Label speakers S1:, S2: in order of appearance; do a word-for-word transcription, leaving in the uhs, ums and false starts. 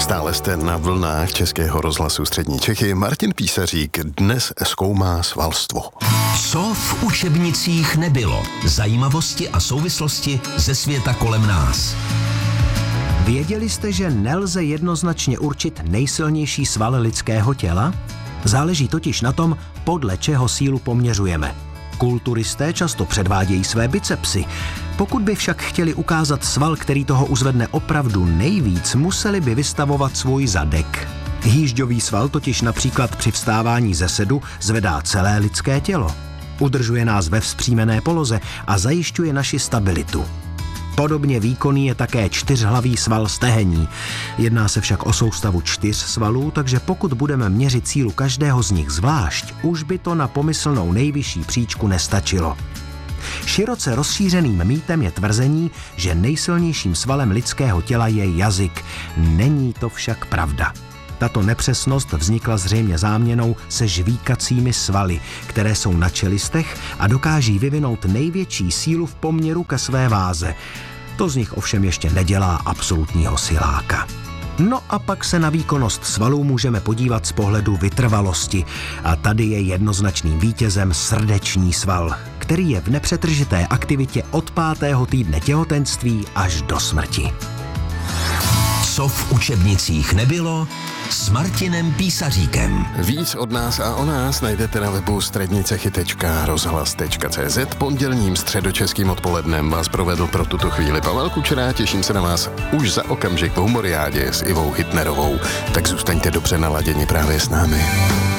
S1: Stále jste na vlnách Českého rozhlasu Střední Čechy. Martin Písařík dnes zkoumá svalstvo.
S2: Co v učebnicích nebylo? Zajímavosti a souvislosti ze světa kolem nás.
S3: Věděli jste, že nelze jednoznačně určit nejsilnější sval lidského těla? Záleží totiž na tom, podle čeho sílu poměřujeme. Kulturisté často předvádějí své bicepsy. Pokud by však chtěli ukázat sval, který toho uzvedne opravdu nejvíc, museli by vystavovat svůj zadek. Jížďový sval totiž například při vstávání ze sedu zvedá celé lidské tělo. Udržuje nás ve vzpřímené poloze a zajišťuje naši stabilitu. Podobně výkonný je také čtyřhlavý sval stehení. Jedná se však o soustavu čtyř svalů, takže pokud budeme měřit sílu každého z nich zvlášť, už by to na pomyslnou nejvyšší příčku nestačilo. Široce rozšířeným mýtem je tvrzení, že nejsilnějším svalem lidského těla je jazyk. Není to však pravda. Tato nepřesnost vznikla zřejmě záměnou se žvíkacími svaly, které jsou na čelistech a dokáží vyvinout největší sílu v poměru ke své váze. To z nich ovšem ještě nedělá absolutního siláka. No a pak se na výkonnost svalů můžeme podívat z pohledu vytrvalosti. A tady je jednoznačným vítězem srdeční sval, který je v nepřetržité aktivitě od pátého týdne těhotenství až do smrti.
S2: Co v učebnicích nebylo? S Martinem Písaříkem.
S1: Víc od nás a o nás najdete na webu střednicechy tečka rozhlas tečka cé zet. Pondělním středočeským odpolednem vás provedl pro tuto chvíli Pavel Kučera. Těším se na vás už za okamžik v Humoriádě s Ivou Hitnerovou. Tak zůstaňte dobře naladěni právě s námi.